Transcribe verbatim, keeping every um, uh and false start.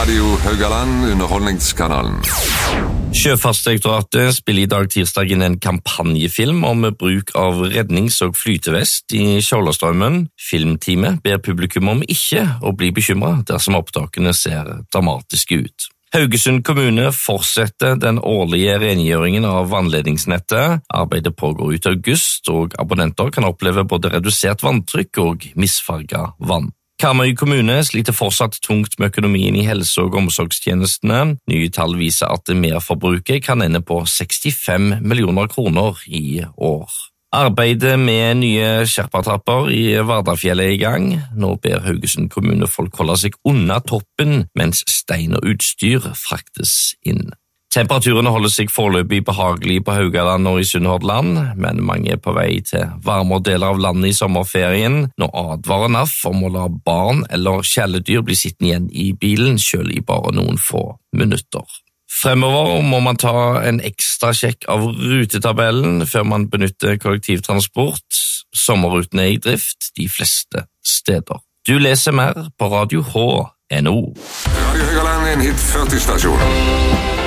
Radio Haugaland, underholdningskanalen. Sjøfartsdirektoratet spiller i dag tirsdag inn en kampanjefilm om bruk av rednings- og flytevest i Skjoldastraumen. Filmteamet ber publikum om ikke å bli bekymret dersom opptakene ser dramatiske ut. Haugesund kommune fortsetter den årlige rengjøringen av vannledningsnettet. Arbeidet pågår ut i august, og abonnenter kan oppleve både redusert vanntrykk og misfarget vann. Karmøy kommune sliter fortsatt tungt med økonomien i helse- og omsorgstjenestene. Nye tall viser at merforbruket kan ende på sekstifem millioner kroner i år. Arbeidet med nye skjerpatrapper i Vardafjellet er i gang. Nå ber Haugesund kommune folk holde seg unna toppen, mens stein og utstyr fraktes inn. Temperaturene holder seg foreløpig behagelig på Haugaland og i Sunnhordland, men mange er på vei til varmere deler av landet i sommerferien. Nå advarer N A F om å la barn eller kjæledyr bli sittende igjen i bilen, selv i bare noen få minutter. Fremover må man ta en ekstra sjekk av rutetabellen før man benytter kollektivtransport. Sommerrutene er i drift de fleste steder. Du leser mer på radio h punktum n o. Radio Haugaland er en hit førti stasjon.